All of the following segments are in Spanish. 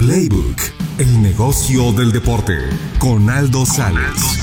Playbook, el negocio del deporte, con Aldo Sales.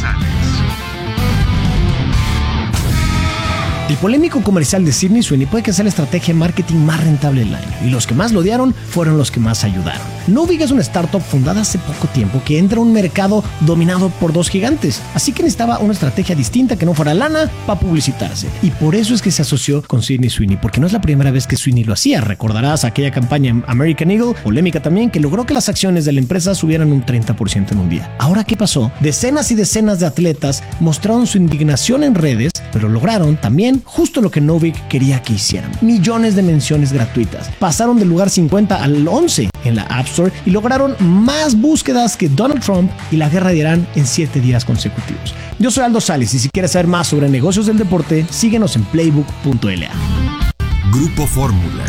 El polémico comercial de Sydney Sweeney puede que sea la estrategia de marketing más rentable del año, y los que más lo odiaron fueron los que más ayudaron. Novig es una startup fundada hace poco tiempo que entra a un mercado dominado por dos gigantes, así que necesitaba una estrategia distinta que no fuera lana para publicitarse, y por eso es que se asoció con Sydney Sweeney, porque no es la primera vez que Sweeney lo hacía. Recordarás aquella campaña en American Eagle, polémica también, que logró que las acciones de la empresa subieran un 30% en un día. Ahora, ¿qué pasó? Decenas y decenas de atletas mostraron su indignación en redes, pero lograron también justo lo que Novig quería que hicieran: millones de menciones gratuitas. Pasaron del lugar 50 al 11 en la App Store y lograron más búsquedas que Donald Trump y la guerra de Irán en 7 días consecutivos. Yo soy Aldo Sales, y si quieres saber más sobre negocios del deporte, síguenos en playbook.la. Grupo Fórmula.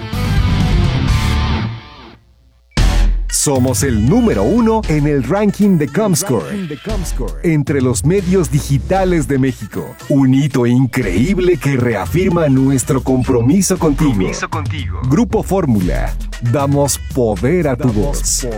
Somos el número 1 en el ranking de Comscore entre los medios digitales de México. Un hito increíble que reafirma nuestro compromiso contigo. Grupo Fórmula. Damos poder a tu voz.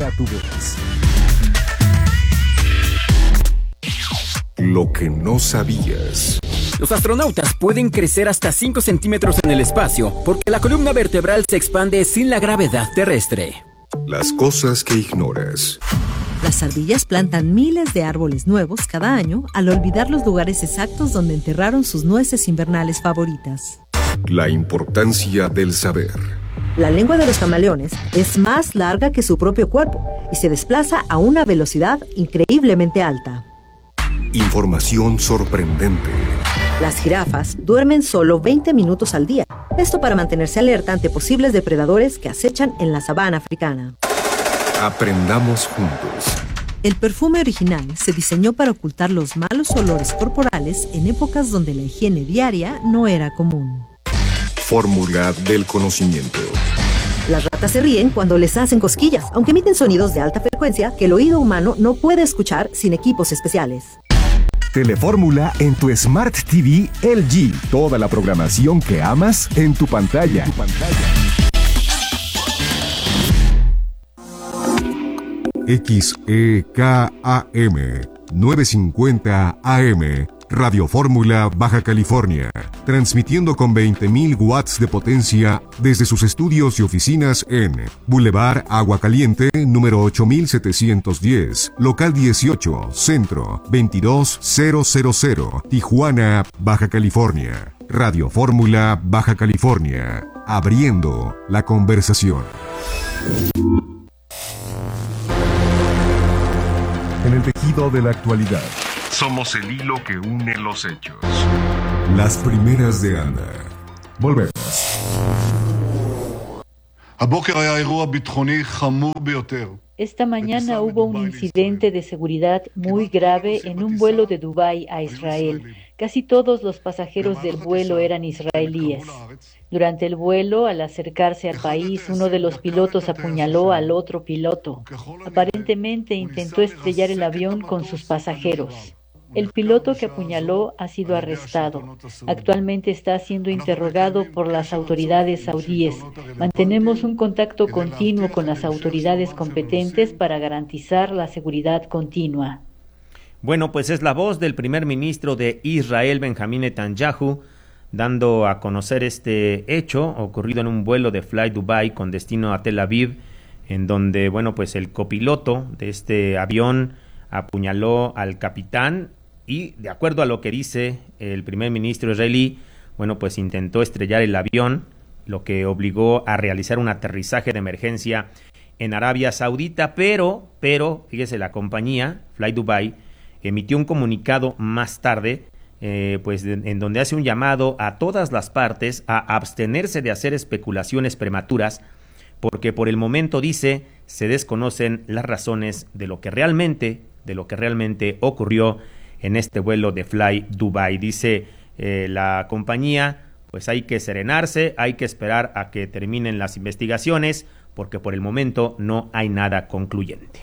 Lo que no sabías. Los astronautas pueden crecer hasta 5 centímetros en el espacio porque la columna vertebral se expande sin la gravedad terrestre. Las cosas que ignoras. Las ardillas plantan miles de árboles nuevos cada año al olvidar los lugares exactos donde enterraron sus nueces invernales favoritas. La importancia del saber. La lengua de los camaleones es más larga que su propio cuerpo y se desplaza a una velocidad increíblemente alta. Información sorprendente. Las jirafas duermen solo 20 minutos al día. Esto para mantenerse alerta ante posibles depredadores que acechan en la sabana africana. Aprendamos juntos. El perfume original se diseñó para ocultar los malos olores corporales en épocas donde la higiene diaria no era común. Fórmula del conocimiento. Las ratas se ríen cuando les hacen cosquillas, aunque emiten sonidos de alta frecuencia que el oído humano no puede escuchar sin equipos especiales. Telefórmula en tu Smart TV LG. Toda la programación que amas en tu pantalla. XEKAM 950 AM, Radio Fórmula, Baja California, transmitiendo con 20.000 watts de potencia desde sus estudios y oficinas en Boulevard Agua Caliente, número 8710, local 18, centro 22000, Tijuana, Baja California. Radio Fórmula, Baja California, abriendo la conversación. En el tejido de la actualidad. Somos el hilo que une los hechos. Las primeras de Ana. Volvemos. Esta mañana hubo un incidente de seguridad muy grave en un vuelo de Dubái a Israel. Casi todos los pasajeros del vuelo eran israelíes. Durante el vuelo, al acercarse al país, uno de los pilotos apuñaló al otro piloto. Aparentemente intentó estrellar el avión con sus pasajeros. El piloto que apuñaló ha sido arrestado. Actualmente está siendo interrogado por las autoridades saudíes. Mantenemos un contacto continuo con las autoridades competentes para garantizar la seguridad continua. Bueno, pues es la voz del primer ministro de Israel, Benjamín Netanyahu, dando a conocer este hecho ocurrido en un vuelo de Fly Dubai con destino a Tel Aviv, en donde, bueno, pues el copiloto de este avión apuñaló al capitán y, de acuerdo a lo que dice el primer ministro israelí, bueno, pues intentó estrellar el avión, lo que obligó a realizar un aterrizaje de emergencia en Arabia Saudita, pero, fíjese, la compañía Fly Dubai emitió un comunicado más tarde, en donde hace un llamado a todas las partes a abstenerse de hacer especulaciones prematuras, porque por el momento, dice, se desconocen las razones de lo que realmente ocurrió en este vuelo de Fly Dubai. Dice la compañía, pues hay que serenarse, hay que esperar a que terminen las investigaciones, porque por el momento no hay nada concluyente.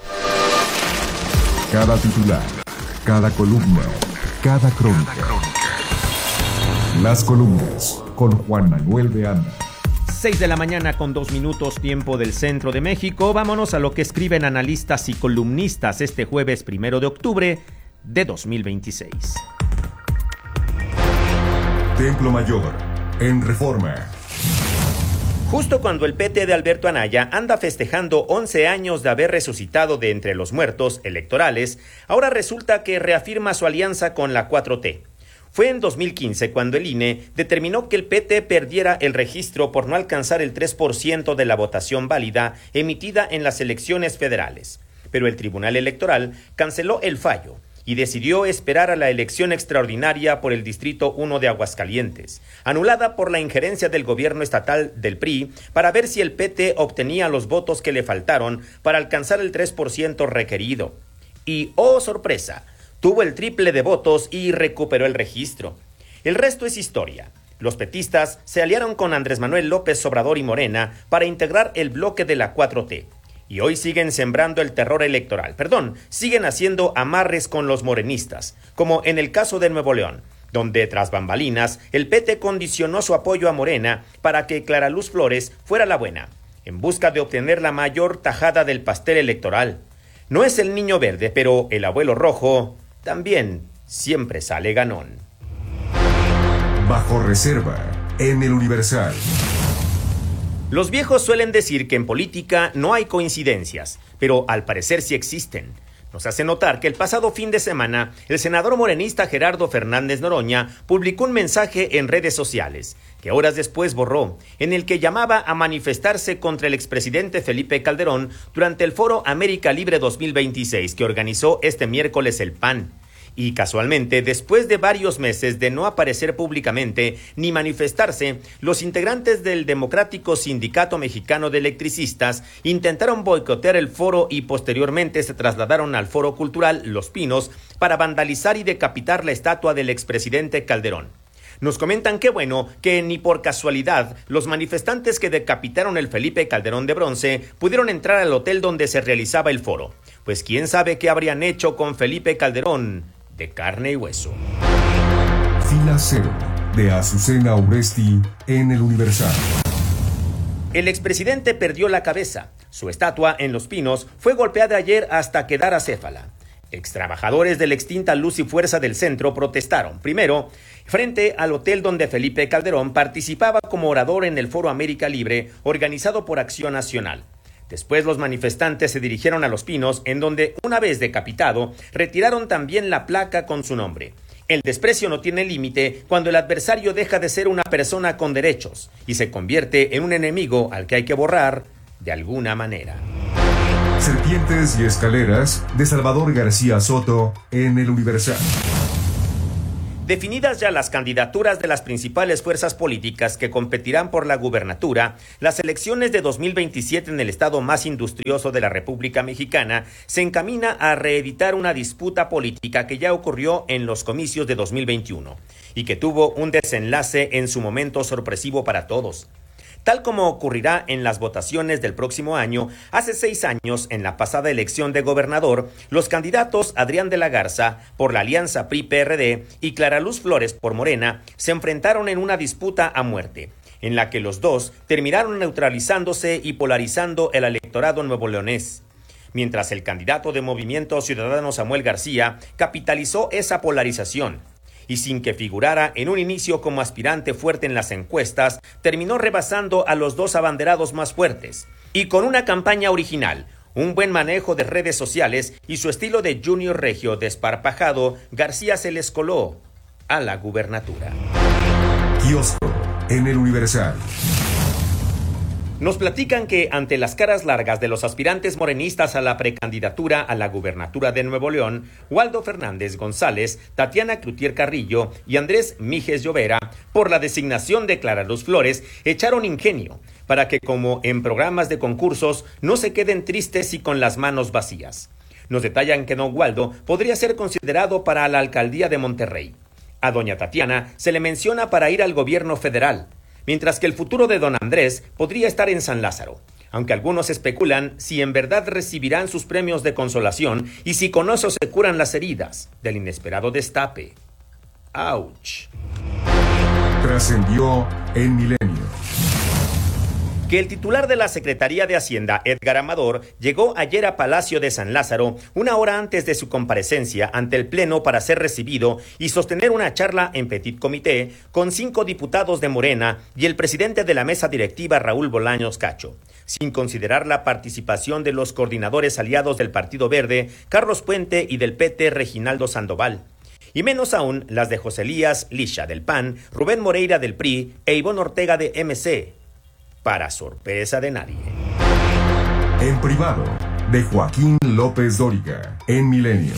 Cada titular, cada columna, cada crónica. Las columnas con Juan Manuel de Anda. 6 de la mañana con 2 minutos, tiempo del centro de México. Vámonos a lo que escriben analistas y columnistas este jueves 1 de octubre de 2026. Templo Mayor, en Reforma. Justo cuando el PT de Alberto Anaya anda festejando 11 años de haber resucitado de entre los muertos electorales, ahora resulta que reafirma su alianza con la 4T. Fue en 2015 cuando el INE determinó que el PT perdiera el registro por no alcanzar el 3% de la votación válida emitida en las elecciones federales. Pero el Tribunal Electoral canceló el fallo y decidió esperar a la elección extraordinaria por el Distrito 1 de Aguascalientes, anulada por la injerencia del gobierno estatal del PRI, para ver si el PT obtenía los votos que le faltaron para alcanzar el 3% requerido. Y, ¡oh sorpresa!, tuvo el triple de votos y recuperó el registro. El resto es historia. Los petistas se aliaron con Andrés Manuel López Obrador y Morena para integrar el bloque de la 4T. Y hoy siguen sembrando el terror electoral. Siguen haciendo amarres con los morenistas, como en el caso de Nuevo León, donde tras bambalinas el PT condicionó su apoyo a Morena para que Clara Luz Flores fuera la buena, en busca de obtener la mayor tajada del pastel electoral. No es el niño verde, pero el abuelo rojo también siempre sale ganón. Bajo reserva, en el Universal. Los viejos suelen decir que en política no hay coincidencias, pero al parecer sí existen. Nos hace notar que el pasado fin de semana, el senador morenista Gerardo Fernández Noroña publicó un mensaje en redes sociales, que horas después borró, en el que llamaba a manifestarse contra el expresidente Felipe Calderón durante el Foro América Libre 2026 que organizó este miércoles el PAN. Y casualmente, después de varios meses de no aparecer públicamente ni manifestarse, los integrantes del Democrático Sindicato Mexicano de Electricistas intentaron boicotear el foro y posteriormente se trasladaron al Foro Cultural Los Pinos para vandalizar y decapitar la estatua del expresidente Calderón. Nos comentan que bueno, que ni por casualidad los manifestantes que decapitaron el Felipe Calderón de bronce pudieron entrar al hotel donde se realizaba el foro. Pues quién sabe qué habrían hecho con Felipe Calderón de carne y hueso. Fila Cero, de Azucena Uresti, en el Universal. El expresidente perdió la cabeza. Su estatua en Los Pinos fue golpeada ayer hasta quedar acéfala. Extrabajadores de la extinta Luz y Fuerza del Centro protestaron, primero, frente al hotel donde Felipe Calderón participaba como orador en el Foro América Libre, organizado por Acción Nacional. Después los manifestantes se dirigieron a Los Pinos, en donde, una vez decapitado, retiraron también la placa con su nombre. El desprecio no tiene límite cuando el adversario deja de ser una persona con derechos y se convierte en un enemigo al que hay que borrar de alguna manera. Serpientes y escaleras, de Salvador García Soto, en el Universal. Definidas ya las candidaturas de las principales fuerzas políticas que competirán por la gubernatura, las elecciones de 2027 en el estado más industrioso de la República Mexicana se encamina a reeditar una disputa política que ya ocurrió en los comicios de 2021 y que tuvo un desenlace en su momento sorpresivo para todos. Tal como ocurrirá en las votaciones del próximo año, hace 6 años, en la pasada elección de gobernador, los candidatos Adrián de la Garza, por la alianza PRI-PRD, y Clara Luz Flores, por Morena, se enfrentaron en una disputa a muerte, en la que los dos terminaron neutralizándose y polarizando el electorado nuevoleonés. Mientras el candidato de Movimiento Ciudadano Samuel García capitalizó esa polarización, y sin que figurara en un inicio como aspirante fuerte en las encuestas, terminó rebasando a los dos abanderados más fuertes. Y con una campaña original, un buen manejo de redes sociales y su estilo de Junior Regio desparpajado, García se les coló a la gubernatura. Kiosco, en el Universal. Nos platican que ante las caras largas de los aspirantes morenistas a la precandidatura a la gubernatura de Nuevo León, Waldo Fernández González, Tatiana Cloutier Carrillo y Andrés Mijes Llovera, por la designación de Clara Luz Flores, echaron ingenio para que, como en programas de concursos, no se queden tristes y con las manos vacías. Nos detallan que don Waldo podría ser considerado para la alcaldía de Monterrey. A doña Tatiana se le menciona para ir al gobierno federal, mientras que el futuro de don Andrés podría estar en San Lázaro, aunque algunos especulan si en verdad recibirán sus premios de consolación y si con eso se curan las heridas del inesperado destape. ¡Auch! Trascendió en Milenio. que el titular de la Secretaría de Hacienda, Edgar Amador, llegó ayer a Palacio de San Lázaro una hora antes de su comparecencia ante el Pleno para ser recibido y sostener una charla en Petit Comité con 5 diputados de Morena y el presidente de la mesa directiva, Raúl Bolaños Cacho, sin considerar la participación de los coordinadores aliados del Partido Verde, Carlos Puente, y del PT, Reginaldo Sandoval, y menos aún las de José Elías Lisha del PAN, Rubén Moreira del PRI e Ivonne Ortega de MC, para sorpresa de nadie. En privado, de Joaquín López Dóriga, en Milenio.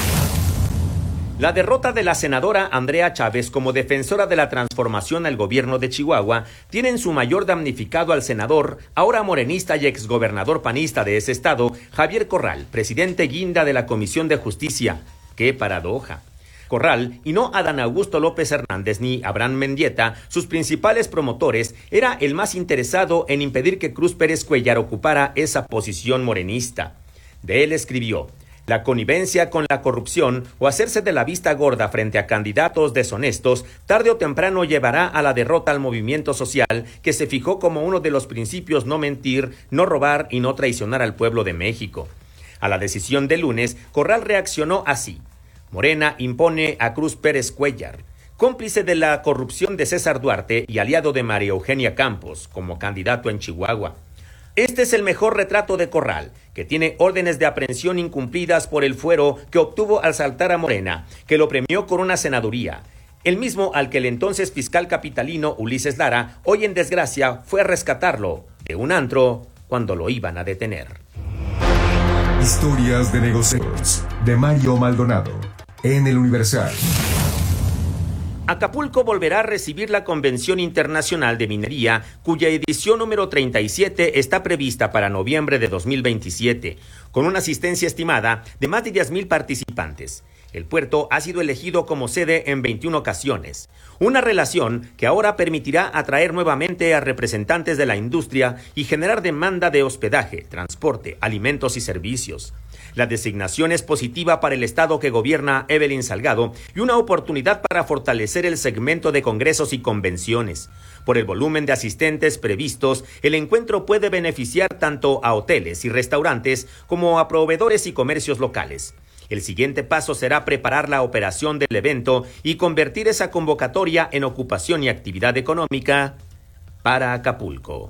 La derrota de la senadora Andrea Chávez como defensora de la transformación al gobierno de Chihuahua tiene en su mayor damnificado al senador, ahora morenista y exgobernador panista de ese estado, Javier Corral, presidente guinda de la Comisión de Justicia. ¡Qué paradoja! Corral, y no Adán Augusto López Hernández ni Abraham Mendieta, sus principales promotores, era el más interesado en impedir que Cruz Pérez Cuellar ocupara esa posición morenista. De él escribió: la connivencia con la corrupción o hacerse de la vista gorda frente a candidatos deshonestos tarde o temprano llevará a la derrota al movimiento social que se fijó como uno de los principios no mentir, no robar y no traicionar al pueblo de México. A la decisión de lunes, Corral reaccionó así: Morena impone a Cruz Pérez Cuellar, cómplice de la corrupción de César Duarte y aliado de María Eugenia Campos, como candidato en Chihuahua. Este es el mejor retrato de Corral, que tiene órdenes de aprehensión incumplidas por el fuero que obtuvo al saltar a Morena, que lo premió con una senaduría, el mismo al que el entonces fiscal capitalino Ulises Lara, hoy en desgracia, fue a rescatarlo de un antro cuando lo iban a detener. Historias de negocios, de Mario Maldonado, en El Universal. Acapulco volverá a recibir la Convención Internacional de Minería, cuya edición número 37 está prevista para noviembre de 2027, con una asistencia estimada de más de 10,000 participantes. El puerto ha sido elegido como sede en 21 ocasiones, una relación que ahora permitirá atraer nuevamente a representantes de la industria y generar demanda de hospedaje, transporte, alimentos y servicios. La designación es positiva para el estado que gobierna Evelyn Salgado y una oportunidad para fortalecer el segmento de congresos y convenciones. Por el volumen de asistentes previstos, el encuentro puede beneficiar tanto a hoteles y restaurantes como a proveedores y comercios locales. El siguiente paso será preparar la operación del evento y convertir esa convocatoria en ocupación y actividad económica para Acapulco.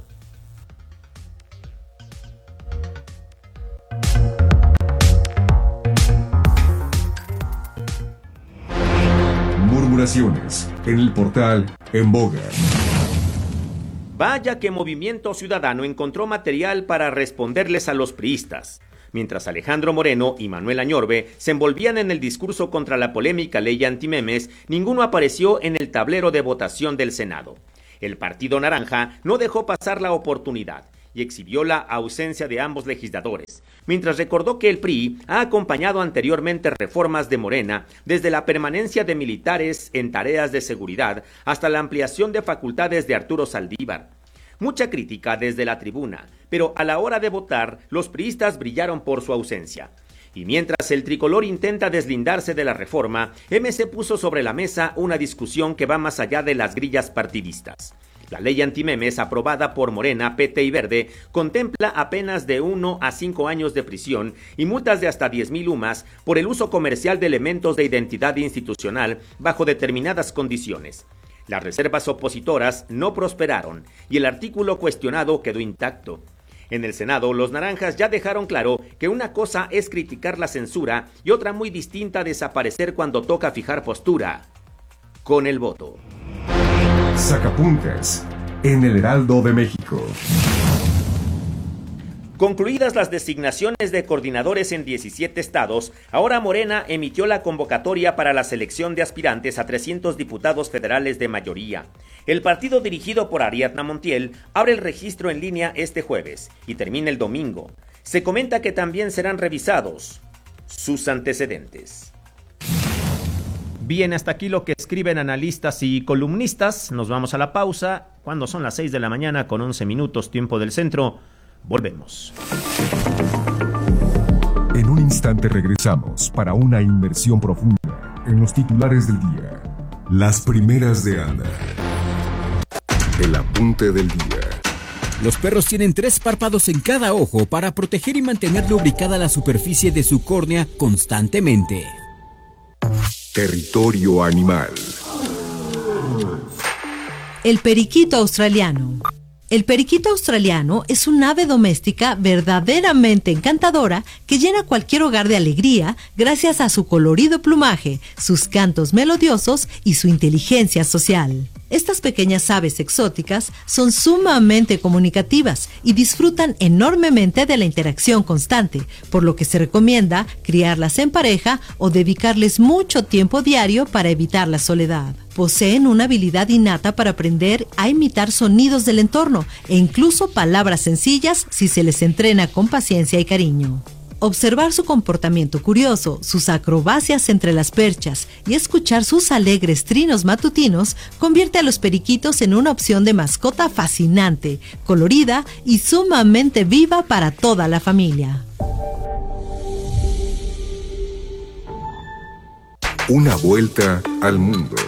Murmuraciones en el portal En Boga. Vaya que Movimiento Ciudadano encontró material para responderles a los priistas. Mientras Alejandro Moreno y Manuel Añorbe se envolvían en el discurso contra la polémica ley antimemes, ninguno apareció en el tablero de votación del Senado. El Partido Naranja no dejó pasar la oportunidad y exhibió la ausencia de ambos legisladores, mientras recordó que el PRI ha acompañado anteriormente reformas de Morena, desde la permanencia de militares en tareas de seguridad hasta la ampliación de facultades de Arturo Saldívar. Mucha crítica desde la tribuna, pero a la hora de votar, los priistas brillaron por su ausencia. Y mientras el tricolor intenta deslindarse de la reforma, MC puso sobre la mesa una discusión que va más allá de las grillas partidistas. La ley antimemes, aprobada por Morena, PT y Verde, contempla apenas de 1 a 5 años de prisión y multas de hasta 10,000 UMAS por el uso comercial de elementos de identidad institucional bajo determinadas condiciones. Las reservas opositoras no prosperaron y el artículo cuestionado quedó intacto. En el Senado, los naranjas ya dejaron claro que una cosa es criticar la censura y otra muy distinta desaparecer cuando toca fijar postura con el voto. Sacapuntas en el Heraldo de México. Concluidas las designaciones de coordinadores en 17 estados, ahora Morena emitió la convocatoria para la selección de aspirantes a 300 diputados federales de mayoría. El partido dirigido por Ariadna Montiel abre el registro en línea este jueves y termina el domingo. Se comenta que también serán revisados sus antecedentes. Bien, hasta aquí lo que escriben analistas y columnistas. Nos vamos a la pausa cuando son las 6 de la mañana con 11 minutos, tiempo del centro. Volvemos. En un instante regresamos para una inmersión profunda en los titulares del día. Las primeras de Anda. El apunte del día. Los perros tienen 3 párpados en cada ojo para proteger y mantener lubricada la superficie de su córnea constantemente. Territorio animal. El periquito australiano. El periquito australiano es un ave doméstica verdaderamente encantadora que llena cualquier hogar de alegría gracias a su colorido plumaje, sus cantos melodiosos y su inteligencia social. Estas pequeñas aves exóticas son sumamente comunicativas y disfrutan enormemente de la interacción constante, por lo que se recomienda criarlas en pareja o dedicarles mucho tiempo diario para evitar la soledad. Poseen una habilidad innata para aprender a imitar sonidos del entorno e incluso palabras sencillas si se les entrena con paciencia y cariño. Observar su comportamiento curioso, sus acrobacias entre las perchas y escuchar sus alegres trinos matutinos convierte a los periquitos en una opción de mascota fascinante, colorida y sumamente viva para toda la familia. Una vuelta al mundo.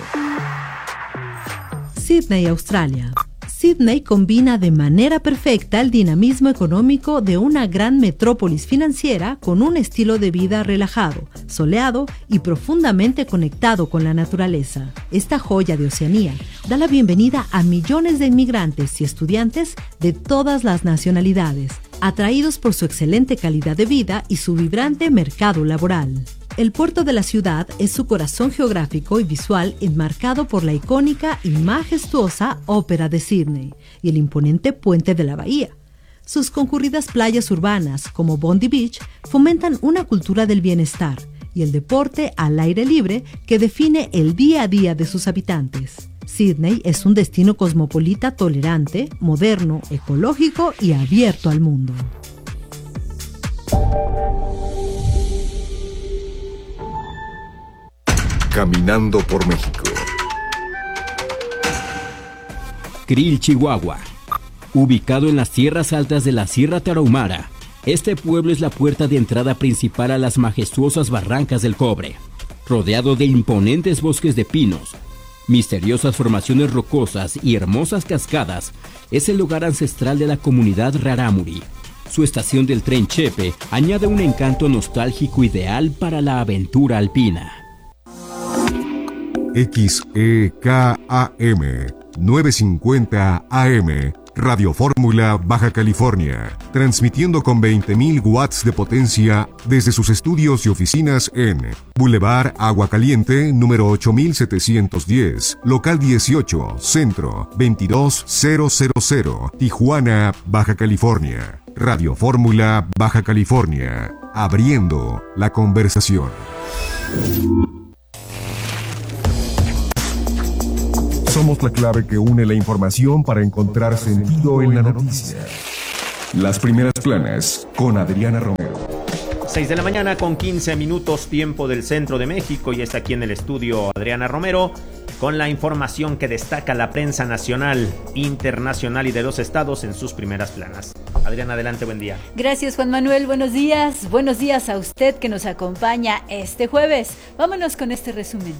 Sídney, Australia. Sídney combina de manera perfecta el dinamismo económico de una gran metrópolis financiera con un estilo de vida relajado, soleado y profundamente conectado con la naturaleza. Esta joya de Oceanía da la bienvenida a millones de inmigrantes y estudiantes de todas las nacionalidades, atraídos por su excelente calidad de vida y su vibrante mercado laboral. El puerto de la ciudad es su corazón geográfico y visual enmarcado por la icónica y majestuosa Ópera de Sídney y el imponente puente de la bahía. Sus concurridas playas urbanas, como Bondi Beach, fomentan una cultura del bienestar y el deporte al aire libre que define el día a día de sus habitantes. Sídney es un destino cosmopolita tolerante, moderno, ecológico y abierto al mundo. Caminando por México. Krill, Chihuahua. Ubicado en las tierras altas de la Sierra Tarahumara, este pueblo es la puerta de entrada principal a las majestuosas barrancas del Cobre. Rodeado de imponentes bosques de pinos, misteriosas formaciones rocosas y hermosas cascadas, es el lugar ancestral de la comunidad Rarámuri. Su estación del tren Chepe añade un encanto nostálgico ideal para la aventura alpina. XEKAM 950 AM, Radio Fórmula, Baja California, transmitiendo con 20.000 watts de potencia desde sus estudios y oficinas en Boulevard Agua Caliente, número 8710, local 18, centro, 22000, Tijuana, Baja California. Radio Fórmula, Baja California, abriendo la conversación. Somos la clave que une la información para encontrar sentido en la noticia. Las primeras planas con Adriana Romero. 6 de la mañana con 15 minutos, tiempo del centro de México, y está aquí en el estudio Adriana Romero con la información que destaca la prensa nacional, internacional y de los estados en sus primeras planas. Adriana, adelante, buen día. Gracias, Juan Manuel, buenos días. Buenos días a usted que nos acompaña este jueves. Vámonos con este resumen.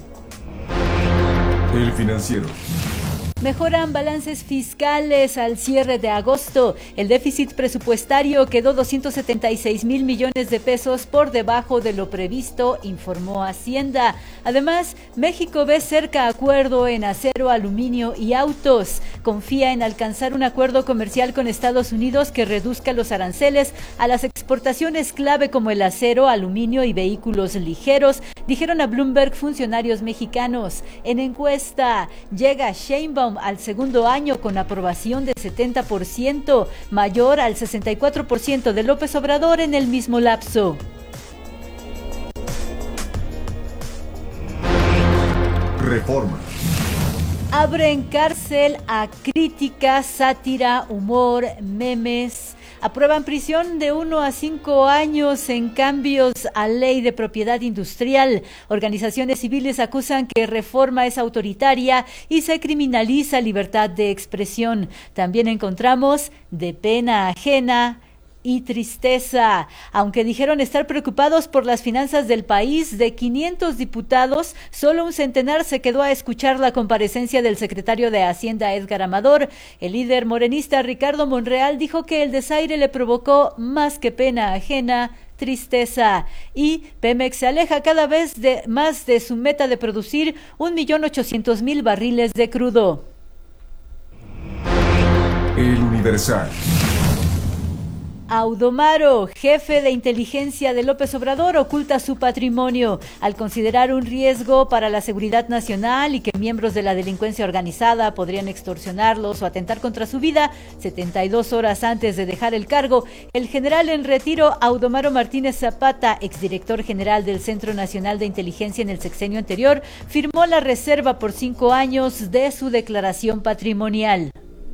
El Financiero. Mejoran balances fiscales al cierre de agosto. El déficit presupuestario quedó 276,000 millones de pesos por debajo de lo previsto, informó Hacienda. Además, México ve cerca acuerdo en acero, aluminio y autos. Confía en alcanzar un acuerdo comercial con Estados Unidos que reduzca los aranceles a las exportaciones clave como el acero, aluminio y vehículos ligeros, dijeron a Bloomberg funcionarios mexicanos. En encuesta, llega Sheinbaum al segundo año con aprobación de 70%, mayor al 64% de López Obrador en el mismo lapso. Reforma. Abren cárcel a crítica, sátira, humor, memes. Aprueban prisión de 1 a 5 años en cambios a ley de propiedad industrial. Organizaciones civiles acusan que reforma es autoritaria y se criminaliza libertad de expresión. También encontramos de pena ajena y tristeza. Aunque dijeron estar preocupados por las finanzas del país, de 500 diputados, solo un centenar se quedó a escuchar la comparecencia del secretario de Hacienda, Edgar Amador. El líder morenista Ricardo Monreal dijo que el desaire le provocó más que pena ajena, tristeza. Y Pemex se aleja cada vez más de su meta de producir 1.800.000 barriles de crudo. El Universal. Audomaro, jefe de inteligencia de López Obrador, oculta su patrimonio al considerar un riesgo para la seguridad nacional y que miembros de la delincuencia organizada podrían extorsionarlos o atentar contra su vida. 72 horas antes de dejar el cargo, el general en retiro Audomaro Martínez Zapata, exdirector general del Centro Nacional de Inteligencia en el sexenio anterior, firmó la reserva por 5 años de su declaración patrimonial.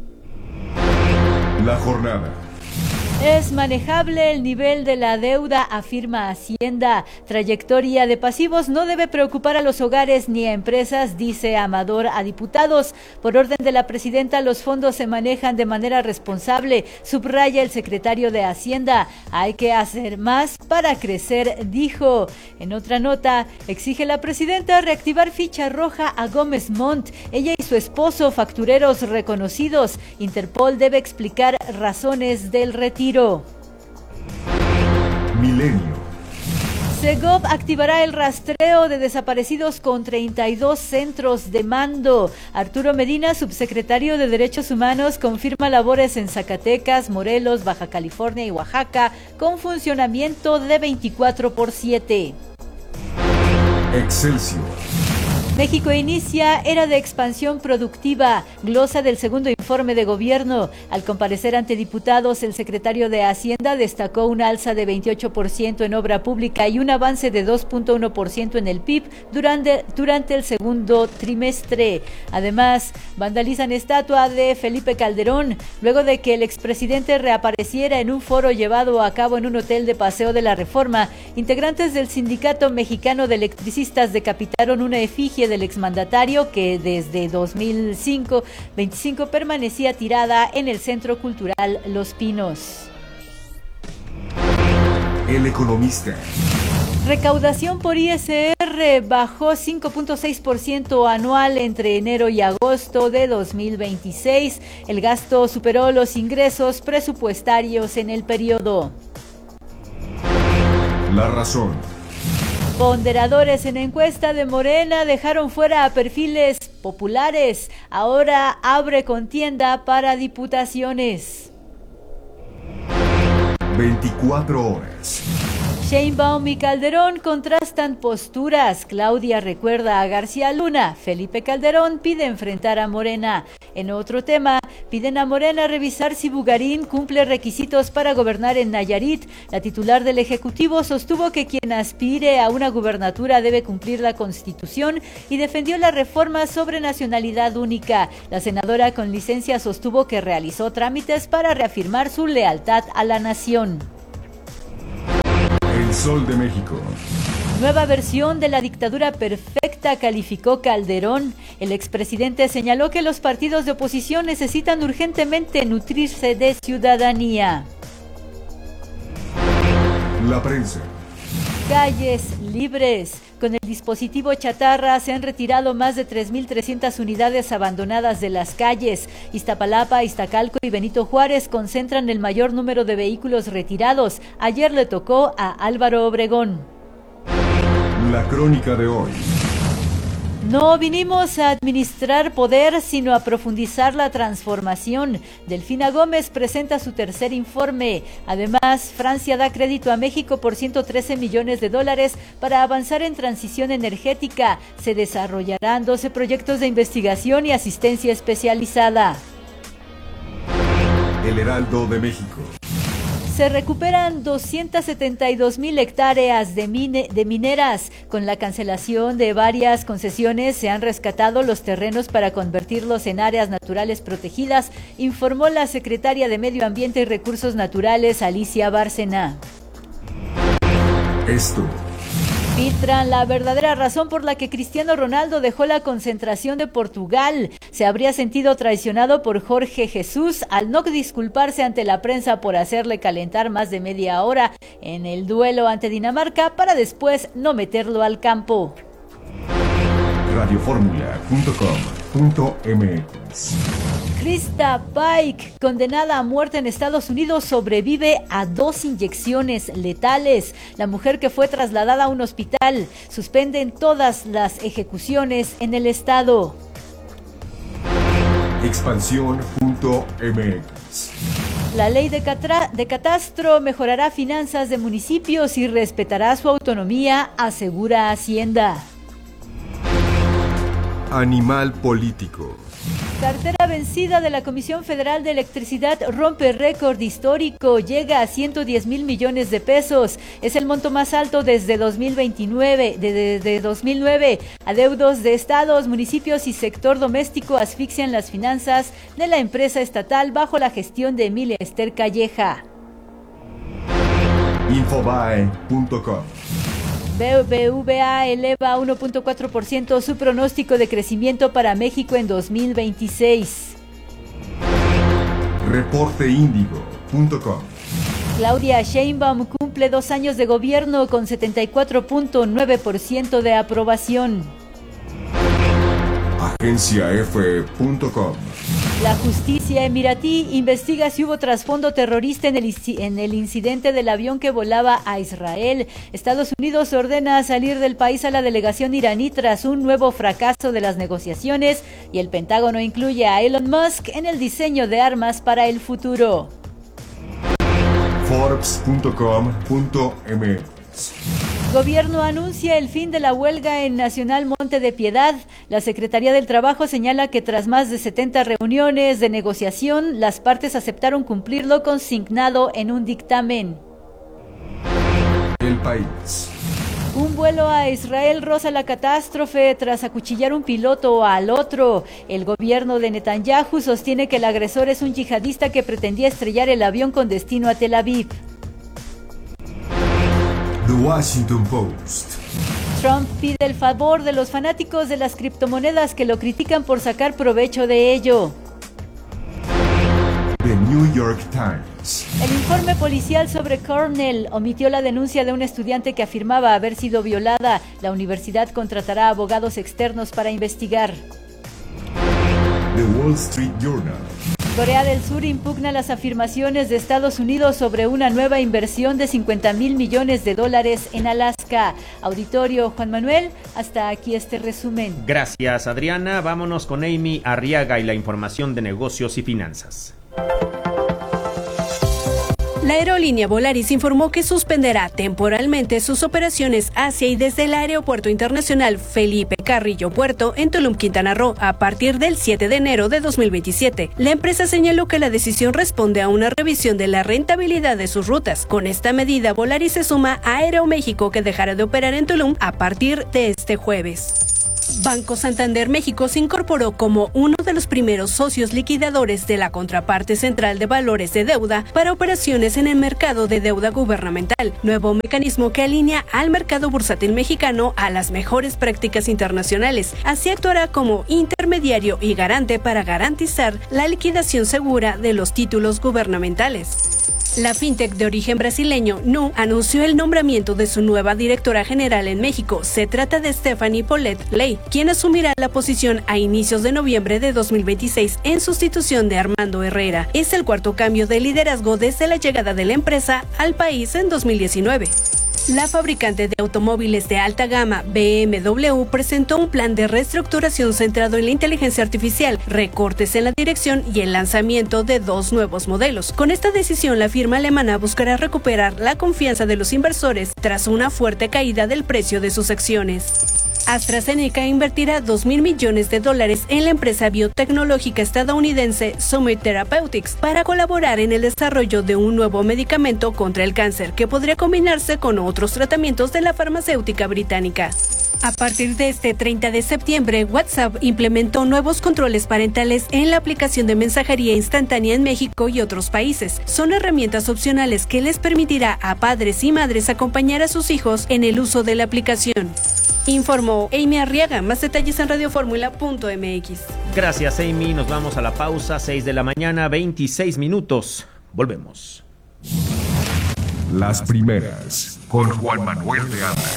La jornada. Es manejable el nivel de la deuda, afirma Hacienda. Trayectoria de pasivos no debe preocupar a los hogares ni a empresas, dice Amador a diputados. Por orden de la presidenta, los fondos se manejan de manera responsable, subraya el secretario de Hacienda. Hay que hacer más para crecer, dijo. En otra nota, exige la presidenta reactivar ficha roja a Gómez Montt. Ella y su esposo, factureros reconocidos. Interpol debe explicar razones del retiro. Milenio. Segov activará el rastreo de desaparecidos con 32 centros de mando. Arturo Medina, subsecretario de Derechos Humanos, confirma labores en Zacatecas, Morelos, Baja California y Oaxaca con funcionamiento de 24/7. Excelsior. México inicia era de expansión productiva, glosa del segundo informe de gobierno. Al comparecer ante diputados, el secretario de Hacienda destacó un alza de 28% en obra pública y un avance de 2.1% en el PIB durante el segundo trimestre. Además, vandalizan estatua de Felipe Calderón, luego de que el expresidente reapareciera en un foro llevado a cabo en un hotel de Paseo de la Reforma. Integrantes del Sindicato Mexicano de Electricistas decapitaron una efigie del exmandatario que desde 2025 permanecía tirada en el Centro Cultural Los Pinos. El Economista. Recaudación por ISR bajó 5.6% anual entre enero y agosto de 2026. El gasto superó los ingresos presupuestarios en el periodo. La Razón. Ponderadores en encuesta de Morena dejaron fuera a perfiles populares. Ahora abre contienda para diputaciones. 24 horas. Sheinbaum y Calderón contrastan posturas. Claudia recuerda a García Luna. Felipe Calderón pide enfrentar a Morena. En otro tema, piden a Morena revisar si Bugarín cumple requisitos para gobernar en Nayarit. La titular del Ejecutivo sostuvo que quien aspire a una gubernatura debe cumplir la Constitución y defendió la reforma sobre nacionalidad única. La senadora con licencia sostuvo que realizó trámites para reafirmar su lealtad a la nación. El Sol de México. Nueva versión de la dictadura perfecta, calificó Calderón. El expresidente señaló que los partidos de oposición necesitan urgentemente nutrirse de ciudadanía. La Prensa. Calles libres. Con el dispositivo chatarra se han retirado más de 3.300 unidades abandonadas de las calles. Iztapalapa, Iztacalco y Benito Juárez concentran el mayor número de vehículos retirados. Ayer le tocó a Álvaro Obregón. La crónica de hoy. No vinimos a administrar poder, sino a profundizar la transformación. Delfina Gómez presenta su tercer informe. Además, Francia da crédito a México por $113 millones para avanzar en transición energética. Se desarrollarán 12 proyectos de investigación y asistencia especializada. El Heraldo de México. Se recuperan 272,000 hectáreas de mineras. Con la cancelación de varias concesiones se han rescatado los terrenos para convertirlos en áreas naturales protegidas, informó la secretaria de Medio Ambiente y Recursos Naturales, Alicia Bárcena. Esto Filtran la verdadera razón por la que Cristiano Ronaldo dejó la concentración de Portugal. Se habría sentido traicionado por Jorge Jesús al no disculparse ante la prensa por hacerle calentar más de media hora en el duelo ante Dinamarca para después no meterlo al campo. Radioformula.com.mx. Krista Pike, condenada a muerte en Estados Unidos, sobrevive a 2 inyecciones letales. La mujer que fue trasladada a un hospital. Suspenden todas las ejecuciones en el estado. Expansión.mx. La ley de catastro mejorará finanzas de municipios y respetará su autonomía, asegura Hacienda. Animal político. Cartera vencida de la Comisión Federal de Electricidad rompe récord histórico, llega a 110,000 millones de pesos. Es el monto más alto desde 2009. Adeudos de estados, municipios y sector doméstico asfixian las finanzas de la empresa estatal bajo la gestión de Emilia Esther Calleja. Infobae.com. BBVA eleva 1.4% su pronóstico de crecimiento para México en 2026. Reporteindigo.com. Claudia Sheinbaum cumple 2 años de gobierno con 74.9% de aprobación. AgenciaF.com. La justicia emiratí investiga si hubo trasfondo terrorista en el incidente del avión que volaba a Israel. Estados Unidos ordena salir del país a la delegación iraní tras un nuevo fracaso de las negociaciones y el Pentágono incluye a Elon Musk en el diseño de armas para el futuro. Forbes.com.mx. Gobierno anuncia el fin de la huelga en Nacional Monte de Piedad. La Secretaría del Trabajo señala que tras más de 70 reuniones de negociación, las partes aceptaron cumplir lo consignado en un dictamen. El País. Un vuelo a Israel roza la catástrofe tras acuchillar un piloto al otro. El gobierno de Netanyahu sostiene que el agresor es un yihadista que pretendía estrellar el avión con destino a Tel Aviv. The Washington Post. Trump pide el favor de los fanáticos de las criptomonedas que lo critican por sacar provecho de ello. The New York Times. El informe policial sobre Cornell omitió la denuncia de un estudiante que afirmaba haber sido violada. La universidad contratará abogados externos para investigar. The Wall Street Journal. Corea del Sur impugna las afirmaciones de Estados Unidos sobre una nueva inversión de $50,000 millones en Alaska. Auditorio Juan Manuel, hasta aquí este resumen. Gracias, Adriana. Vámonos con Amy Arriaga y la información de negocios y finanzas. La aerolínea Volaris informó que suspenderá temporalmente sus operaciones hacia y desde el Aeropuerto Internacional Felipe Carrillo Puerto en Tulum, Quintana Roo, a partir del 7 de enero de 2027. La empresa señaló que la decisión responde a una revisión de la rentabilidad de sus rutas. Con esta medida, Volaris se suma a Aeroméxico, que dejará de operar en Tulum a partir de este jueves. Banco Santander México se incorporó como uno de los primeros socios liquidadores de la contraparte central de valores de deuda para operaciones en el mercado de deuda gubernamental, nuevo mecanismo que alinea al mercado bursátil mexicano a las mejores prácticas internacionales. Así actuará como intermediario y garante para garantizar la liquidación segura de los títulos gubernamentales. La fintech de origen brasileño Nu anunció el nombramiento de su nueva directora general en México. Se trata de Stephanie Polet Ley, quien asumirá la posición a inicios de noviembre de 2026 en sustitución de Armando Herrera. Es el cuarto cambio de liderazgo desde la llegada de la empresa al país en 2019. La fabricante de automóviles de alta gama BMW presentó un plan de reestructuración centrado en la inteligencia artificial, recortes en la dirección y el lanzamiento de 2 nuevos modelos. Con esta decisión, la firma alemana buscará recuperar la confianza de los inversores tras una fuerte caída del precio de sus acciones. AstraZeneca invertirá $2,000 millones en la empresa biotecnológica estadounidense Summit Therapeutics para colaborar en el desarrollo de un nuevo medicamento contra el cáncer que podría combinarse con otros tratamientos de la farmacéutica británica. A partir de este 30 de septiembre, WhatsApp implementó nuevos controles parentales en la aplicación de mensajería instantánea en México y otros países. Son herramientas opcionales que les permitirá a padres y madres acompañar a sus hijos en el uso de la aplicación. Informó Amy Arriaga. Más detalles en radioformula.mx. Gracias, Amy. Nos vamos a la pausa. 6 de la mañana, 26 minutos. Volvemos. Las primeras, con Juan Manuel de Anda.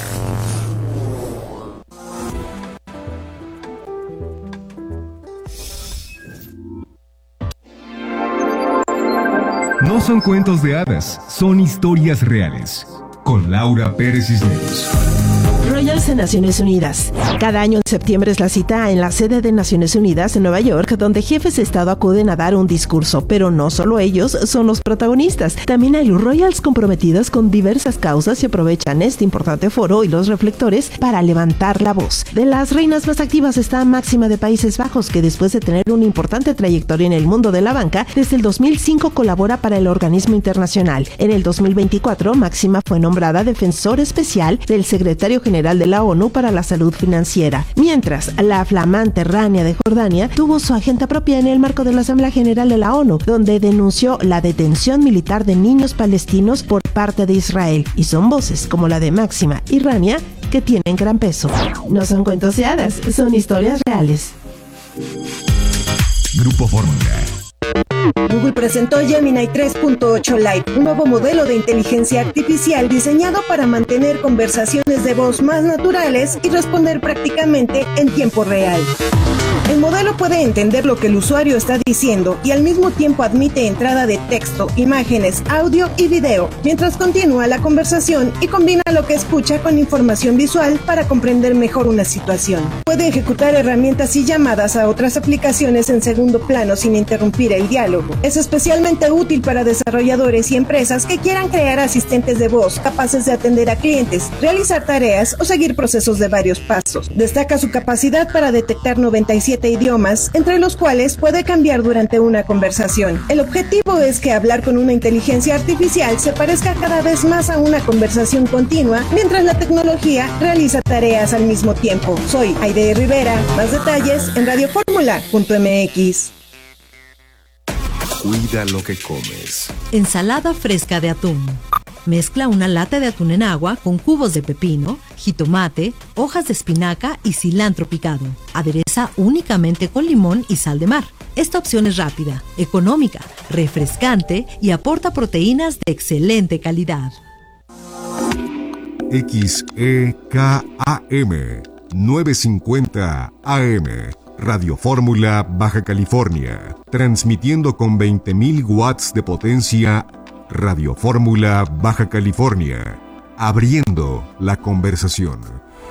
No son cuentos de hadas, son historias reales. Con Laura Pérez Cisneros. Royals de Naciones Unidas. Cada año en septiembre es la cita en la sede de Naciones Unidas en Nueva York, donde jefes de Estado acuden a dar un discurso, pero no solo ellos son los protagonistas. También hay Royals comprometidas con diversas causas y aprovechan este importante foro y los reflectores para levantar la voz. De las reinas más activas está Máxima de Países Bajos, que después de tener una importante trayectoria en el mundo de la banca, desde el 2005 colabora para el organismo internacional. En el 2024, Máxima fue nombrada defensor especial del secretario general de la ONU para la salud financiera, mientras la flamante Rania de Jordania tuvo su agenda propia en el marco de la Asamblea General de la ONU, donde denunció la detención militar de niños palestinos por parte de Israel, y son voces como la de Máxima y Rania que tienen gran peso. No son cuentos de hadas, son historias reales. Grupo Fórmula. Google presentó Gemini 3.8 Lite, un nuevo modelo de inteligencia artificial diseñado para mantener conversaciones de voz más naturales y responder prácticamente en tiempo real. El modelo puede entender lo que el usuario está diciendo y al mismo tiempo admite entrada de texto, imágenes, audio y video, mientras continúa la conversación y combina lo que escucha con información visual para comprender mejor una situación. Puede ejecutar herramientas y llamadas a otras aplicaciones en segundo plano sin interrumpir el diálogo. Es especialmente útil para desarrolladores y empresas que quieran crear asistentes de voz capaces de atender a clientes, realizar tareas o seguir procesos de varios pasos. Destaca su capacidad para detectar 97 idiomas, entre los cuales puede cambiar durante una conversación. El objetivo es que hablar con una inteligencia artificial se parezca cada vez más a una conversación continua, mientras la tecnología realiza tareas al mismo tiempo. Soy Aide Rivera. Más detalles en radioformula.mx. Cuida lo que comes. Ensalada fresca de atún. Mezcla una lata de atún en agua con cubos de pepino, jitomate, hojas de espinaca y cilantro picado. Adereza únicamente con limón y sal de mar. Esta opción es rápida, económica, refrescante y aporta proteínas de excelente calidad. XEKAM 950 AM. Radio Fórmula, Baja California. Transmitiendo con 20.000 watts de potencia. Radio Fórmula, Baja California. Abriendo la conversación.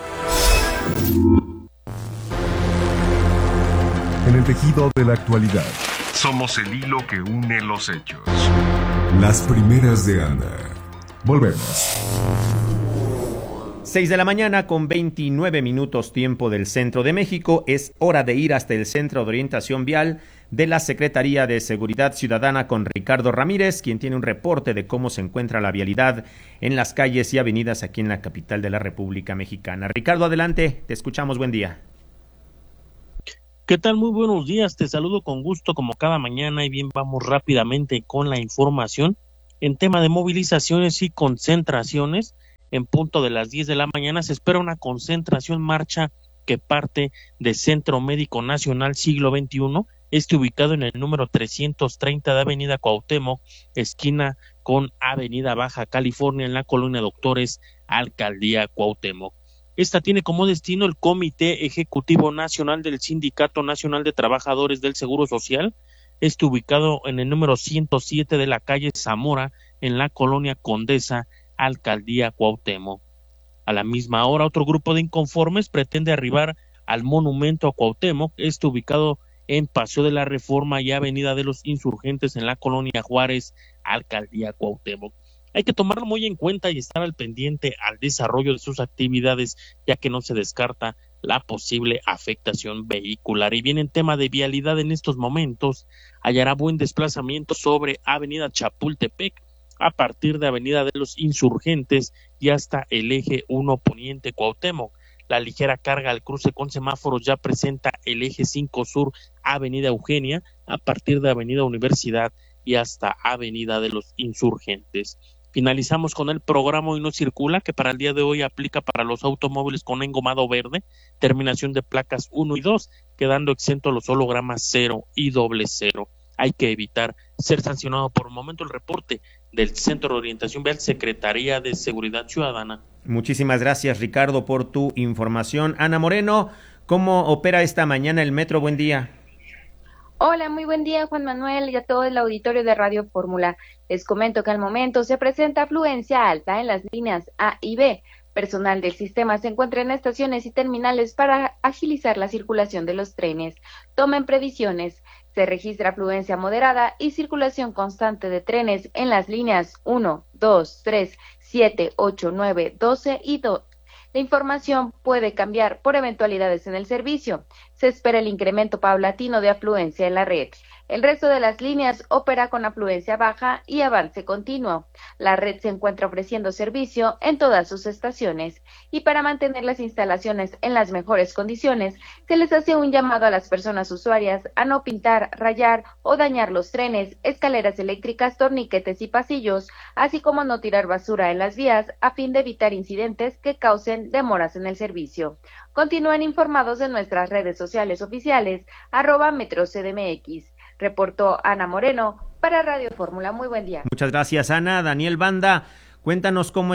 En el tejido de la actualidad. Somos el hilo que une los hechos. Las primeras de Anda. Volvemos. 6 de la mañana con 29 minutos tiempo del centro de México. Es hora de ir hasta el Centro de Orientación Vial de la Secretaría de Seguridad Ciudadana con Ricardo Ramírez, quien tiene un reporte de cómo se encuentra la vialidad en las calles y avenidas aquí en la capital de la República Mexicana. Ricardo, adelante, te escuchamos, buen día. ¿Qué tal? Muy buenos días, te saludo con gusto como cada mañana y bien, vamos rápidamente con la información en tema de movilizaciones y concentraciones. En punto de las 10 de la mañana se espera una concentración marcha que parte del Centro Médico Nacional Siglo XXI, ubicado en el número 330 de Avenida Cuauhtémoc, esquina con Avenida Baja California, en la colonia Doctores, Alcaldía Cuauhtémoc. Esta tiene como destino el Comité Ejecutivo Nacional del Sindicato Nacional de Trabajadores del Seguro Social, ubicado en el número 107 de la calle Zamora, en la colonia Condesa, Alcaldía Cuauhtémoc. A la misma hora, otro grupo de inconformes pretende arribar al monumento a Cuauhtémoc, ubicado en Paseo de la Reforma y Avenida de los Insurgentes, en la colonia Juárez, Alcaldía Cuauhtémoc. Hay que tomarlo muy en cuenta y estar al pendiente al desarrollo de sus actividades, ya que no se descarta la posible afectación vehicular. Y bien, en tema de vialidad en estos momentos, hallará buen desplazamiento sobre Avenida Chapultepec, a partir de Avenida de los Insurgentes y hasta el eje 1 Poniente Cuauhtémoc. La ligera carga al cruce con semáforos ya presenta el eje 5 Sur, Avenida Eugenia, a partir de Avenida Universidad y hasta Avenida de los Insurgentes. Finalizamos con el programa Hoy No Circula, que para el día de hoy aplica para los automóviles con engomado verde, terminación de placas 1 y 2, quedando exento los hologramas 0 y 00. Hay que evitar ser sancionado. Por el momento, el reporte del Centro de Orientación Vial, Secretaría de Seguridad Ciudadana. Muchísimas gracias, Ricardo, por tu información. Ana Moreno, ¿cómo opera esta mañana el metro? Buen día. Hola, muy buen día, Juan Manuel, y a todo el auditorio de Radio Fórmula. Les comento que al momento se presenta afluencia alta en las líneas A y B. Personal del sistema se encuentra en estaciones y terminales para agilizar la circulación de los trenes. Tomen previsiones. Se registra afluencia moderada y circulación constante de trenes en las líneas 1, 2, 3, 7, 8, 9, 12 y 2. La información puede cambiar por eventualidades en el servicio. Se espera el incremento paulatino de afluencia en la red. El resto de las líneas opera con afluencia baja y avance continuo. La red se encuentra ofreciendo servicio en todas sus estaciones y para mantener las instalaciones en las mejores condiciones, se les hace un llamado a las personas usuarias a no pintar, rayar o dañar los trenes, escaleras eléctricas, torniquetes y pasillos, así como no tirar basura en las vías a fin de evitar incidentes que causen demoras en el servicio. Continúen informados de nuestras redes sociales oficiales, @MetroCDMX. Reportó Ana Moreno para Radio Fórmula. Muy buen día. Muchas gracias, Ana. Daniel Banda, cuéntanos cómo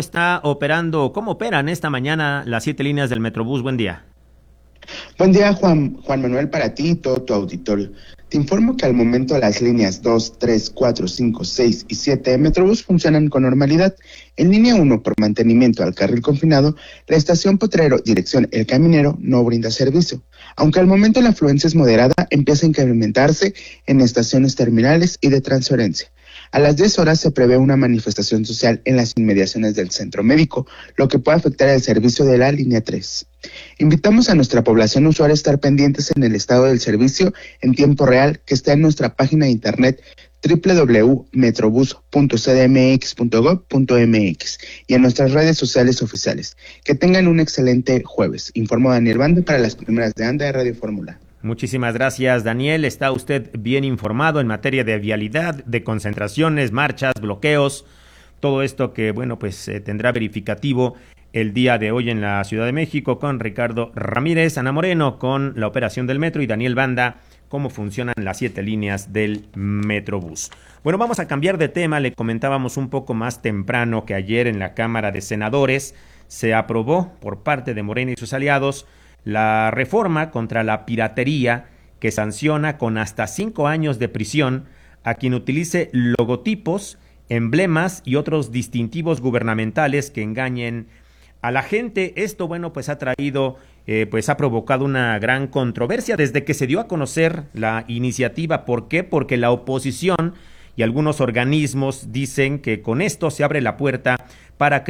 operan esta mañana las 7 líneas del Metrobús. Buen día. Buen día, Juan Manuel, para ti y todo tu auditorio. Te informo que al momento las líneas 2, 3, 4, 5, 6 y 7 de Metrobús funcionan con normalidad. En línea 1, por mantenimiento al carril confinado, la estación Potrero, dirección El Caminero, no brinda servicio. Aunque al momento la afluencia es moderada, empieza a incrementarse en estaciones terminales y de transferencia. A las 10 horas se prevé una manifestación social en las inmediaciones del centro médico, lo que puede afectar el servicio de la línea 3. Invitamos a nuestra población usuaria a estar pendientes en el estado del servicio en tiempo real que está en nuestra página de internet www.metrobus.cdmx.gov.mx y en nuestras redes sociales oficiales. Que tengan un excelente jueves. Informó Daniel Banda para las primeras de ANDA de Radio Fórmula. Muchísimas gracias, Daniel. Está usted bien informado en materia de vialidad, de concentraciones, marchas, bloqueos, todo esto que, tendrá verificativo el día de hoy en la Ciudad de México con Ricardo Ramírez, Ana Moreno con la operación del metro y Daniel Banda, cómo funcionan las 7 líneas del Metrobús. Bueno, vamos a cambiar de tema. Le comentábamos un poco más temprano que ayer en la Cámara de Senadores se aprobó por parte de Morena y sus aliados la reforma contra la piratería que sanciona con hasta 5 años de prisión a quien utilice logotipos, emblemas y otros distintivos gubernamentales que engañen a la gente. Esto, ha provocado una gran controversia desde que se dio a conocer la iniciativa. ¿Por qué? Porque la oposición y algunos organismos dicen que con esto se abre la puerta para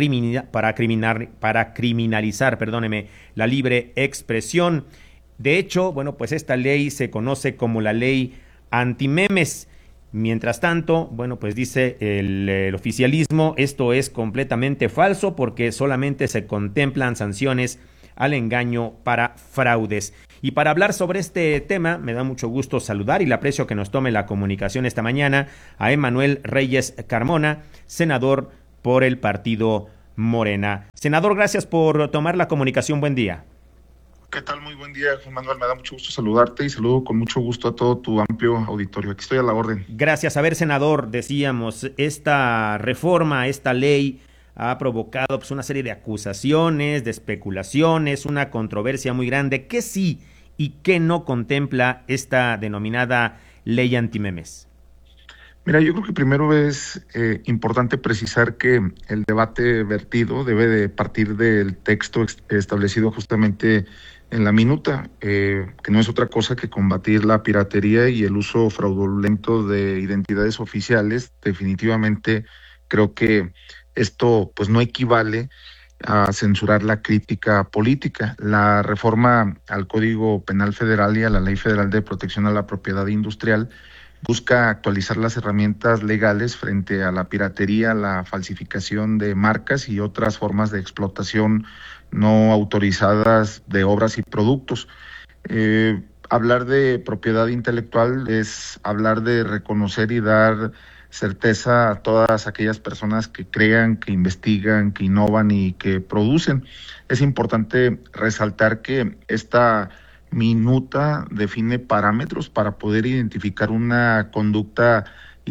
criminalizar la libre expresión. De hecho, esta ley se conoce como la ley antimemes. Mientras tanto, dice el oficialismo, esto es completamente falso porque solamente se contemplan sanciones al engaño para fraudes. Y para hablar sobre este tema, me da mucho gusto saludar y le aprecio que nos tome la comunicación esta mañana a Emanuel Reyes Carmona, senador por el partido Morena. Senador, gracias por tomar la comunicación. Buen día. ¿Qué tal? Muy buen día, Juan Manuel. Me da mucho gusto saludarte y saludo con mucho gusto a todo tu amplio auditorio. Aquí estoy a la orden. Gracias. A ver, senador, decíamos, esta reforma, esta ley ha provocado una serie de acusaciones, de especulaciones, una controversia muy grande. ¿Qué sí y qué no contempla esta denominada ley antimemes? Mira, yo creo que primero es importante precisar que el debate vertido debe de partir del texto establecido justamente en la minuta, que no es otra cosa que combatir la piratería y el uso fraudulento de identidades oficiales. Definitivamente creo que esto no equivale a censurar la crítica política. La reforma al Código Penal Federal y a la Ley Federal de Protección a la Propiedad Industrial busca actualizar las herramientas legales frente a la piratería, la falsificación de marcas y otras formas de explotación no autorizadas de obras y productos. Hablar de propiedad intelectual es hablar de reconocer y dar certeza a todas aquellas personas que crean, que investigan, que innovan y que producen. Es importante resaltar que esta minuta define parámetros para poder identificar una conducta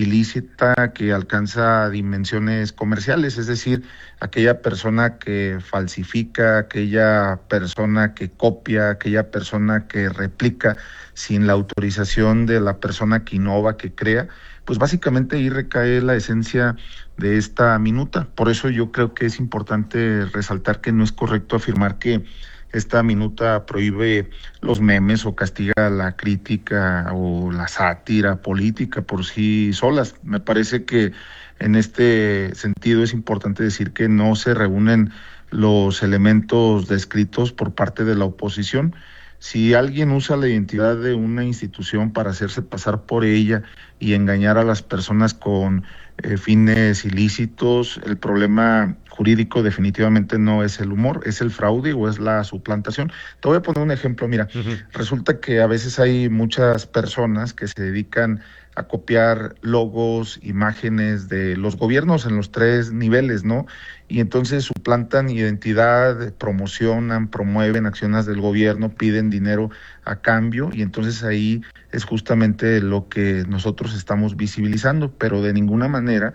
ilícita que alcanza dimensiones comerciales, es decir, aquella persona que falsifica, aquella persona que copia, aquella persona que replica sin la autorización de la persona que innova, que crea, pues básicamente ahí recae la esencia de esta minuta. Por eso yo creo que es importante resaltar que no es correcto afirmar que esta minuta prohíbe los memes o castiga la crítica o la sátira política por sí solas. Me parece que en este sentido es importante decir que no se reúnen los elementos descritos por parte de la oposición. Si alguien usa la identidad de una institución para hacerse pasar por ella y engañar a las personas con fines ilícitos, el problema jurídico definitivamente no es el humor, es el fraude o es la suplantación. Te voy a poner un ejemplo, mira, resulta que a veces hay muchas personas que se dedican a copiar logos, imágenes de los gobiernos en los 3 niveles, ¿no? Y entonces suplantan identidad, promocionan, promueven acciones del gobierno, piden dinero a cambio, y entonces ahí es justamente lo que nosotros estamos visibilizando, pero de ninguna manera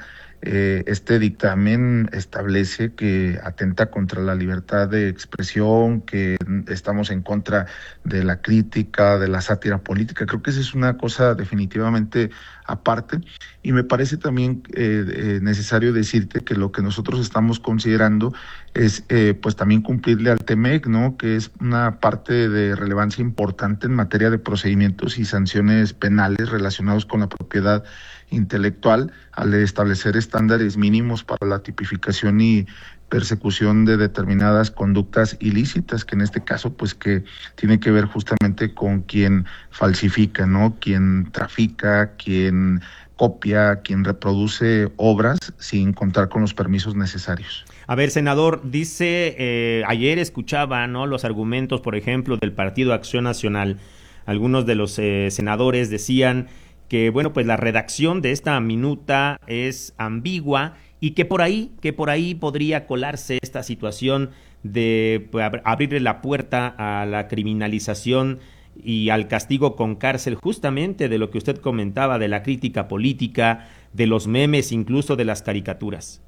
este dictamen establece que atenta contra la libertad de expresión, que estamos en contra de la crítica, de la sátira política. Creo que esa es una cosa definitivamente aparte, y me parece también necesario decirte que lo que nosotros estamos considerando es pues también cumplirle al TEMEC, ¿no? Que es una parte de relevancia importante en materia de procedimientos y sanciones penales relacionados con la propiedad intelectual, al establecer estándares mínimos para la tipificación y persecución de determinadas conductas ilícitas, que en este caso pues que tiene que ver justamente con quien falsifica, ¿no? Quien trafica, quien copia, quien reproduce obras sin contar con los permisos necesarios. A ver, senador, dice, ayer escuchaba, ¿no?, los argumentos, por ejemplo, del Partido Acción Nacional. Algunos de los senadores decían que, bueno, pues la redacción de esta minuta es ambigua y que por ahí podría colarse esta situación de abrirle la puerta a la criminalización y al castigo con cárcel, justamente de lo que usted comentaba, de la crítica política, de los memes, incluso de las caricaturas.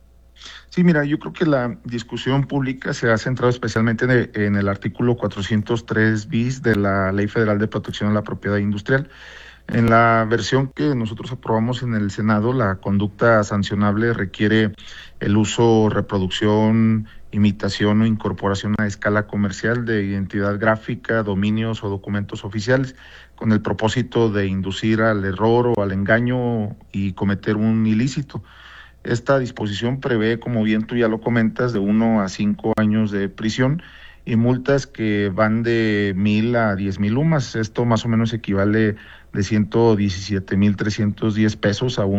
Sí, mira, yo creo que la discusión pública se ha centrado especialmente en el artículo 403 bis de la Ley Federal de Protección a la Propiedad Industrial. En la versión que nosotros aprobamos en el Senado, la conducta sancionable requiere el uso, reproducción, imitación o incorporación a escala comercial de identidad gráfica, dominios o documentos oficiales, con el propósito de inducir al error o al engaño y cometer un ilícito. Esta disposición prevé, como bien tú ya lo comentas, de 1 a 5 años de prisión y multas que van de 1,000 a 10,000 UMAS. Esto más o menos equivale de 117,310 pesos a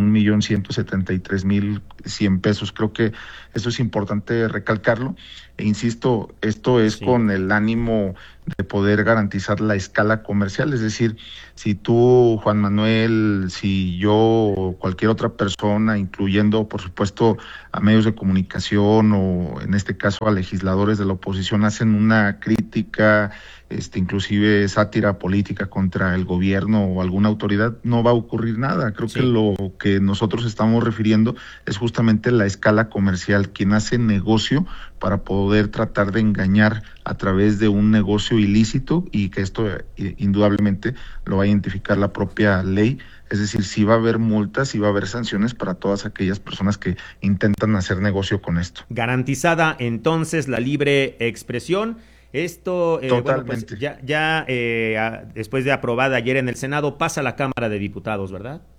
1,173,100 pesos. Creo que eso es importante recalcarlo. E insisto, esto es con el ánimo de poder garantizar la escala comercial. Es decir, si tú, Juan Manuel, si yo o cualquier otra persona, incluyendo, por supuesto, a medios de comunicación o en este caso a legisladores de la oposición, hacen una crítica, inclusive sátira política contra el gobierno o alguna autoridad, no va a ocurrir nada. Creo que lo que nosotros estamos refiriendo es justamente la escala comercial, quien hace negocio para poder tratar de engañar a través de un negocio ilícito, y que esto indudablemente lo va a identificar la propia ley. Es decir, sí va a haber multas, sí va a haber sanciones para todas aquellas personas que intentan hacer negocio con esto. Garantizada entonces la libre expresión. Esto, bueno, pues ya después de aprobada ayer en el Senado, pasa a la Cámara de Diputados, ¿verdad?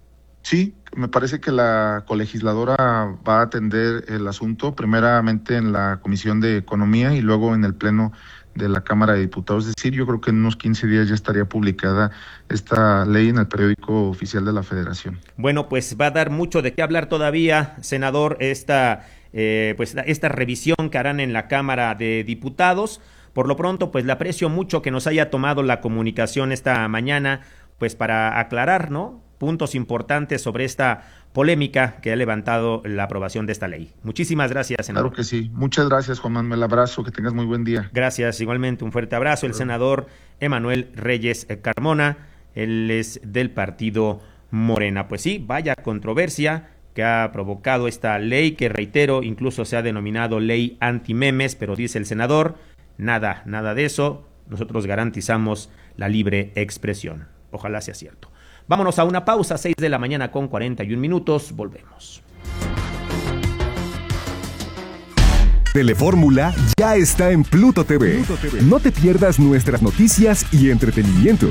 Sí, me parece que la colegisladora va a atender el asunto primeramente en la Comisión de Economía y luego en el Pleno de la Cámara de Diputados. Es decir, yo creo que en unos 15 días ya estaría publicada esta ley en el periódico oficial de la Federación. Bueno, pues va a dar mucho de qué hablar todavía, senador, esta revisión que harán en la Cámara de Diputados. Por lo pronto, pues le aprecio mucho que nos haya tomado la comunicación esta mañana, pues para aclarar, ¿no?, puntos importantes sobre esta polémica que ha levantado la aprobación de esta ley. Muchísimas gracias, senador. Claro que sí. Muchas gracias, Juan Manuel. Abrazo, que tengas muy buen día. Gracias, igualmente, un fuerte abrazo. El senador Emanuel Reyes Carmona, él es del partido Morena. Pues sí, vaya controversia que ha provocado esta ley, que reitero, incluso se ha denominado ley anti-memes, pero dice el senador, nada de eso, nosotros garantizamos la libre expresión. Ojalá sea cierto. Vámonos a una pausa, 6 de la mañana con 41 minutos, volvemos. Telefórmula ya está en Pluto TV. No te pierdas nuestras noticias y entretenimiento.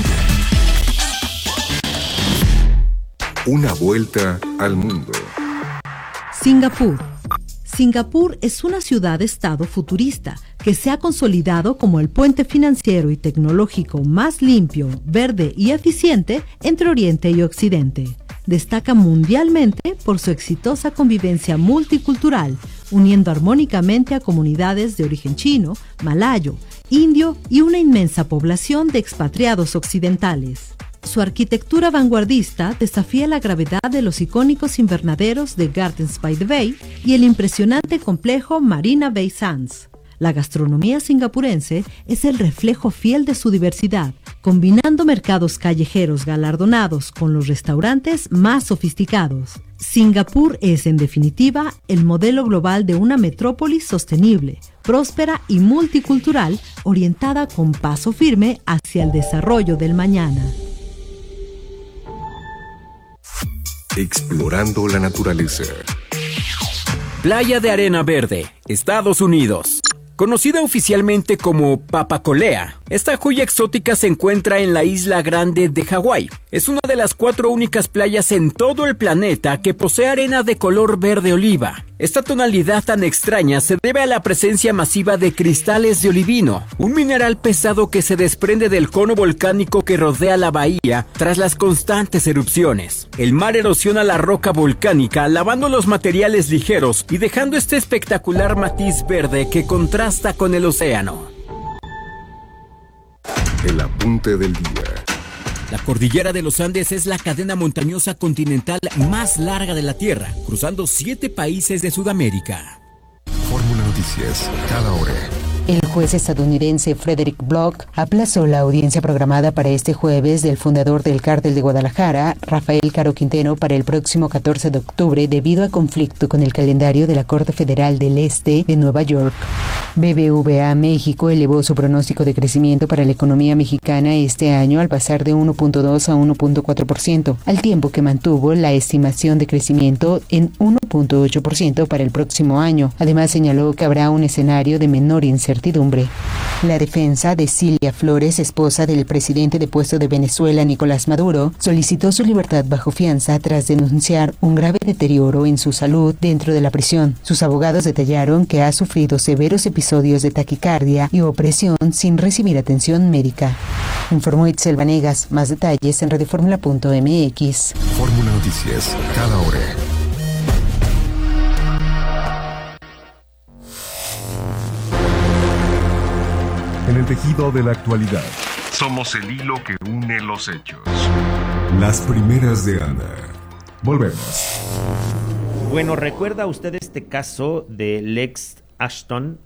Una vuelta al mundo. Singapur. Singapur es una ciudad-estado futurista que se ha consolidado como el puente financiero y tecnológico más limpio, verde y eficiente entre Oriente y Occidente. Destaca mundialmente por su exitosa convivencia multicultural, uniendo armónicamente a comunidades de origen chino, malayo, indio y una inmensa población de expatriados occidentales. Su arquitectura vanguardista desafía la gravedad de los icónicos invernaderos de Gardens by the Bay y el impresionante complejo Marina Bay Sands. La gastronomía singapurense es el reflejo fiel de su diversidad, combinando mercados callejeros galardonados con los restaurantes más sofisticados. Singapur es, en definitiva, el modelo global de una metrópolis sostenible, próspera y multicultural, orientada con paso firme hacia el desarrollo del mañana. Explorando la naturaleza. Playa de Arena Verde, Estados Unidos. Conocida oficialmente como Papacolea, esta joya exótica se encuentra en la isla Grande de Hawái. Es una de las 4 únicas playas en todo el planeta que posee arena de color verde oliva. Esta tonalidad tan extraña se debe a la presencia masiva de cristales de olivino, un mineral pesado que se desprende del cono volcánico que rodea la bahía tras las constantes erupciones. El mar erosiona la roca volcánica, lavando los materiales ligeros y dejando este espectacular matiz verde que contrasta con el océano. El apunte del día. La cordillera de los Andes es la cadena montañosa continental más larga de la Tierra, cruzando 7 países de Sudamérica. Fórmula Noticias, cada hora. El juez estadounidense Frederick Block aplazó la audiencia programada para este jueves del fundador del Cártel de Guadalajara, Rafael Caro Quintero, para el próximo 14 de octubre debido a conflicto con el calendario de la Corte Federal del Este de Nueva York. BBVA México elevó su pronóstico de crecimiento para la economía mexicana este año al pasar de 1.2 a 1.4%, al tiempo que mantuvo la estimación de crecimiento en 1.8% para el próximo año. Además, señaló que habrá un escenario de menor incertidumbre. La defensa de Cilia Flores, esposa del presidente depuesto de Venezuela, Nicolás Maduro, solicitó su libertad bajo fianza tras denunciar un grave deterioro en su salud dentro de la prisión. Sus abogados detallaron que ha sufrido severos episodios de taquicardia y opresión sin recibir atención médica. Informó Itzel Vanegas. Más detalles en radioformula.mx. Fórmula Noticias, cada hora. En el tejido de la actualidad. Somos el hilo que une los hechos. Las primeras de Ana. Volvemos. Bueno, ¿recuerda usted este caso de Lex Ashton,